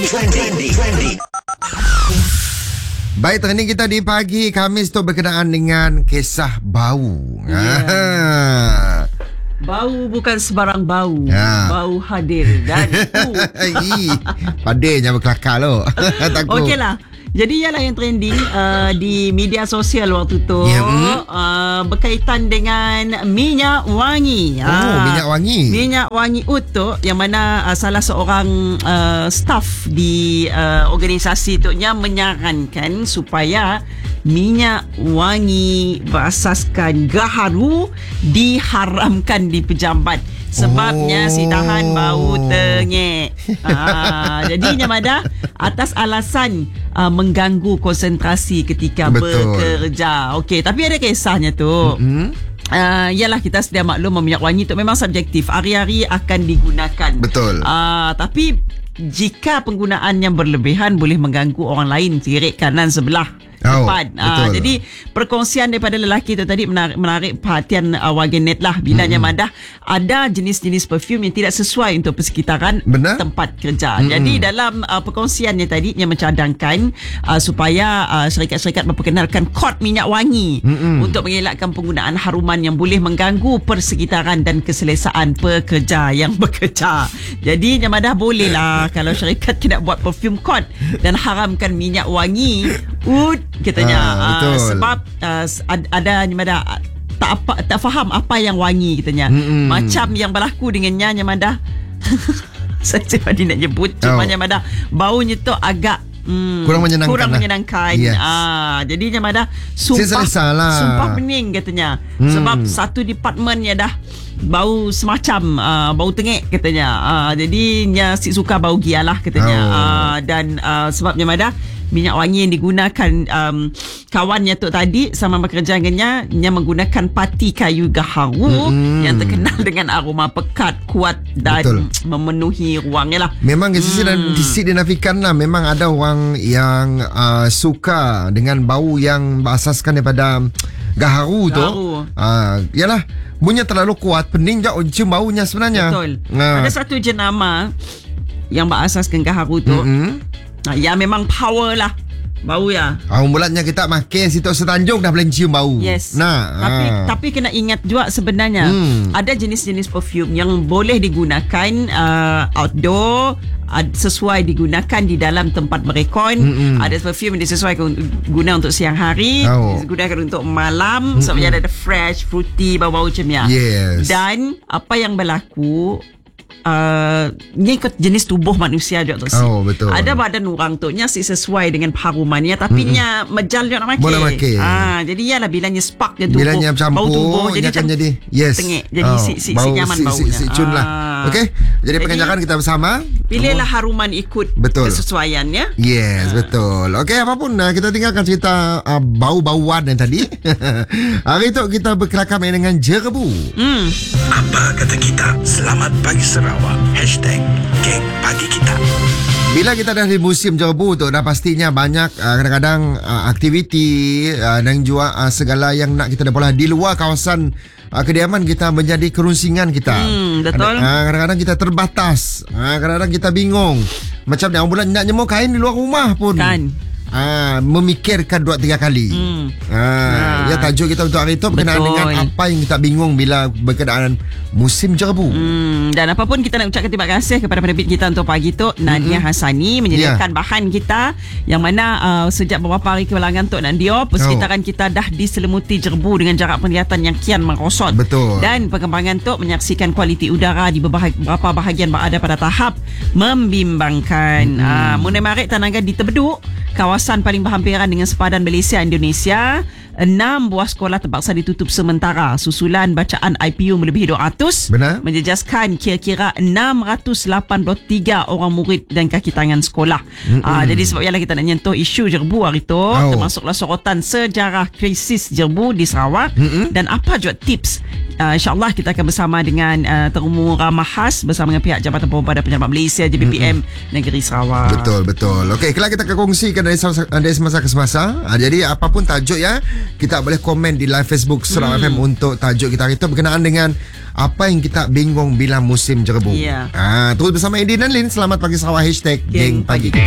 Baik, trending kita di pagi Khamis tu berkenaan dengan kisah bau. Bau bukan sebarang bau. Bau hadir dan Padirnya berkelakar lo. Takut. Okey lah. Jadi ialah yang trending di media sosial waktu tu, berkaitan dengan minyak wangi. Minyak wangi. Minyak wangi utuh yang mana salah seorang staff di organisasi tu menyarankan supaya minyak wangi berasaskan gaharu diharamkan di pejabat. Sebabnya si tahan bau tengek. Jadinya Mada, atas alasan mengganggu konsentrasi ketika bekerja. Okey, tapi ada kisahnya tu. Yalah, kita sedia maklum minyak wangi tu memang subjektif. Hari-hari akan digunakan. Betul. Tapi jika penggunaan yang berlebihan boleh mengganggu orang lain kiri kanan sebelah depan. Jadi perkongsian daripada lelaki tu tadi menarik perhatian warganet lah bila Madah ada jenis-jenis perfume yang tidak sesuai untuk persekitaran tempat kerja. Jadi dalam perkongsiannya tadi yang mencadangkan supaya syarikat-syarikat memperkenalkan kod minyak wangi untuk mengelakkan penggunaan haruman yang boleh mengganggu persekitaran dan keselesaan pekerja yang bekerja. Jadi Madah boleh lah kalau syarikat tidak buat perfume kod dan haramkan minyak wangi katanya. Sebab ada tak faham apa yang wangi katanya. Macam yang berlaku dengannya Madah. Saya tadi nak nyebut cuma Madah baunya tu agak kurang menyenangkan. Yes. Jadi Madah sumpah pening katanya. Sebab satu department dah bau semacam bau tengek katanya. Jadi si suka bau gialah katanya. Dan sebabnya Madah minyak wangi yang digunakan kawannya tu tadi sama bekerja dengannya yang menggunakan pati kayu gaharu yang terkenal dengan aroma pekat, kuat dan memenuhi ruangnya lah. Memang sisi dinafikan lah. Memang ada orang yang suka dengan bau yang berasaskan daripada gaharu tu. Yalah, bunyinya terlalu kuat, pening je cium baunya sebenarnya. Betul. Ada satu jenama yang berasaskan gaharu tu. Ya memang power lah bau ya. Mulanya kita makan situ setanjung dah boleh cium bau. Yes. Tapi kena ingat juga sebenarnya ada jenis-jenis perfume yang boleh digunakan outdoor, sesuai digunakan di dalam tempat merekon. Ada perfume yang disesuaikan guna untuk siang hari, digunakan untuk malam sebabnya ada fresh, fruity, bau-bau macamnya. Yes. Dan apa yang berlaku, ni ikut jenis tubuh manusia juga tu. Betul. Ada badan orang tu nya sesuai dengan harumannya, tapi nya majal dia nak makan. Boleh makan. Jadi ialah bilanya spark dia tubuh. Bilanya bau tubuh jadi akan jadi tengek. Jadi si nyaman baunya. Si cun lah. Okey. Jadi pengenyakan kita bersama. Pilihlah haruman ikut kesesuaiannya. Yes, betul. Okey, apapun kita tinggalkan cerita bau-bauan yang tadi. Hari tu kita berkelakar dengan jerbu. Apa kata kita? Selamat pagi Sarawak. #Geng Pagi Kita. Bila kita dah di musim jerbu tu, dah pastinya banyak kadang-kadang aktiviti dan juga segala yang nak kita dapat di luar kawasan kediaman kita menjadi kerunsingan kita. Betul. Kadang-kadang kita terbatas. Kadang-kadang kita bingung. Macam ni, bulan nak nyemur kain di luar rumah pun. Memikirkan 2-3 kali. Ya, tajuk kita untuk hari itu berkenaan dengan apa yang kita bingung bila berkenaan musim jerbu. Dan apapun kita nak ucapkan terima kasih kepada penerbit kita untuk pagi tu, Nadia Hasani, menyediakan bahan kita yang mana sejak beberapa hari kebelakangan tu Nadia, persekitaran kita dah diselimuti jerbu dengan jarak penglihatan yang kian merosot. Betul. Dan perkembangan tu menyaksikan kualiti udara di beberapa bahagian berada pada tahap membimbangkan. Mulai Maret Tenaga di Terbeduk, kawasan paling berhampiran dengan sepadan Malaysia Indonesia, 6 buah sekolah terpaksa ditutup sementara susulan bacaan IPU melebihi 200. Benar. Menjejaskan kira-kira 683 orang murid dan kaki tangan sekolah. Jadi sebab ialah kita nak nyentuh isu jerbu hari tu, termasuklah sorotan sejarah krisis jerbu di Sarawak dan apa juga tips. InsyaAllah kita akan bersama dengan temu ramah khas bersama dengan pihak Jabatan Penyelamat Penyelamat Malaysia JBPM Negeri Sarawak. Betul. Okey, kelak kita akan kongsikan dari semasa ke semasa. Jadi apapun tajuk ya, kita boleh komen di live Facebook Sarawak FM untuk tajuk kita hari itu berkenaan dengan apa yang kita bingung bila musim jerebu. Terus bersama Edi dan Lin. Selamat pagi Sarawak #Geng Pagi.